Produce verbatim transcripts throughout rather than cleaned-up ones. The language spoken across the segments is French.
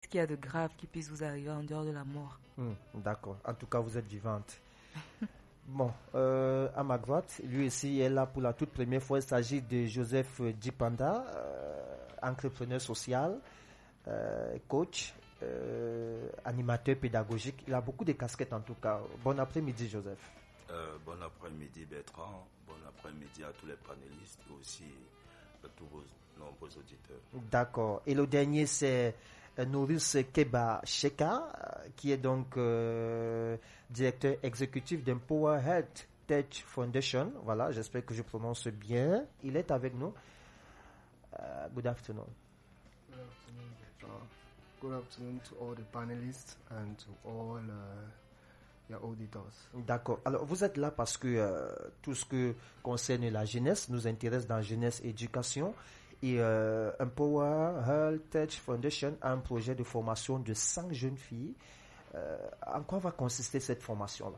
qu'il y a de grave qui puisse vous arriver en dehors de la mort. Hmm, d'accord. En tout cas, vous êtes vivante. Bon, euh, à ma droite, lui aussi est là pour la toute première fois. Il s'agit de Joseph Djipanda, euh, entrepreneur social, euh, coach, euh, animateur pédagogique. Il a beaucoup de casquettes en tout cas. Bon après-midi, Joseph. Euh, bon après-midi Bertrand, bon après-midi à tous les panélistes et aussi à tous vos nombreux auditeurs. D'accord. Et le dernier, c'est euh, Nourus Keba Sheka, euh, qui est donc euh, directeur exécutif d'Empower Health Tech Foundation. Voilà, j'espère que je prononce bien. Il est avec nous. Uh, good afternoon. Good afternoon, Bertrand. Good afternoon to all the panelists and to all uh, your auditors. D'accord. Alors, vous êtes là parce que euh, tout ce que concerne la jeunesse nous intéresse dans jeunesse et éducation. Et euh, Empower Health Tech Foundation a un projet de formation de cent jeunes filles. Euh, en quoi va consister cette formation-là?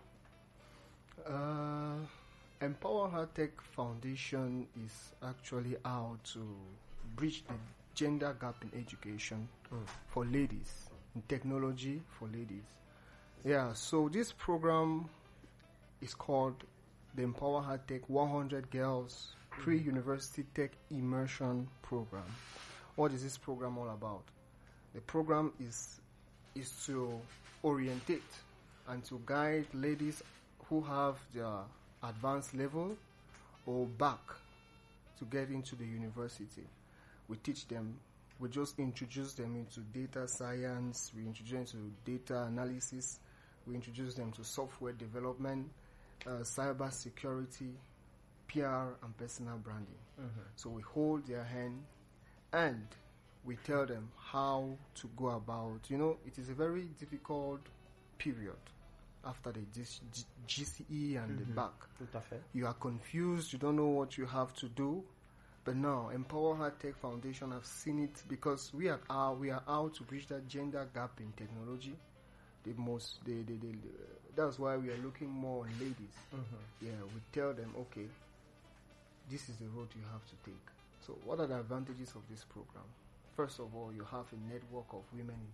Uh, Empower Health Tech Foundation is actually out to bridge the gender gap in education mm. for ladies, in technology for ladies. Yeah, so this program is called the Empower Health Tech one hundred Girls Pre-University Tech Immersion Program. What is this program all about? The program is is to orientate and to guide ladies who have their advanced level or back to get into the university. We teach them, we just introduce them into data science, we introduce them to data analysis, we introduce them to software development, uh, cyber security, P R and personal branding. Mm-hmm. So we hold their hand and we tell them how to go about. You know, it is a very difficult period after the G C E and mm-hmm. the back. Tout à fait. You are confused, you don't know what you have to do. But now, Empower Health Tech Foundation have seen it because we are out, we are out to bridge that gender gap in technology. The most, the, the, the, the that's why we are looking more on ladies. Mm-hmm. Yeah, we tell them, okay, this is the road you have to take. So what are the advantages of this program? First of all, you have a network of women in